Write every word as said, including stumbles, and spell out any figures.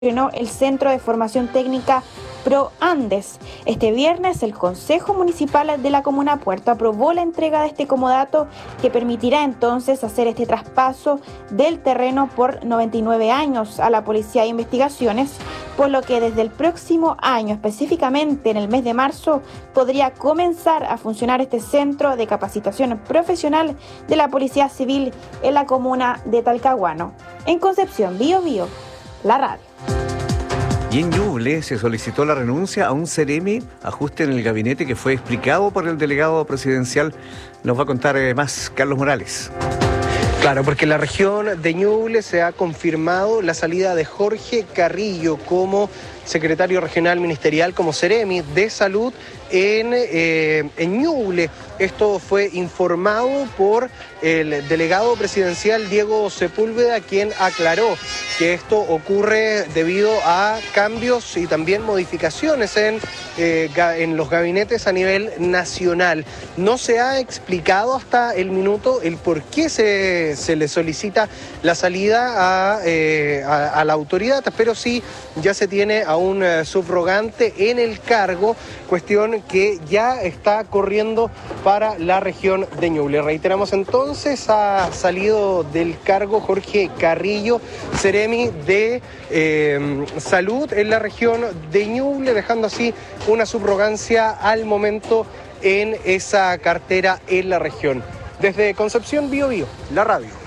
el Centro de Formación Técnica ProAndes. Este viernes el Consejo Municipal de la Comuna Puerto aprobó la entrega de este comodato que permitirá entonces hacer este traspaso del terreno por noventa y nueve años a la Policía de Investigaciones, por lo que desde el próximo año, específicamente en el mes de marzo, podría comenzar a funcionar este centro de capacitación profesional de la Policía Civil en la comuna de Talcahuano. En Concepción, Bío Bío, la radio. Y en Ñuble se solicitó la renuncia a un Ceremi, ajuste en el gabinete que fue explicado por el delegado presidencial. Nos va a contar más Carlos Morales. Claro, porque en la región de Ñuble se ha confirmado la salida de Jorge Carrillo como secretario regional ministerial, como Ceremi de Salud en, eh, en Ñuble. Esto fue informado por el delegado presidencial Diego Sepúlveda, quien aclaró que esto ocurre debido a cambios y también modificaciones en, eh, en los gabinetes a nivel nacional. No se ha explicado hasta el minuto el por qué se, se le solicita la salida a, eh, a, a la autoridad, pero sí ya se tiene a un uh, subrogante en el cargo, cuestión que ya está corriendo para la región de Ñuble. Reiteramos entonces, ha salido del cargo Jorge Carrillo, Ceremi de eh, Salud en la región de Ñuble, dejando así una subrogancia al momento en esa cartera en la región. Desde Concepción, Bío Bío, la radio.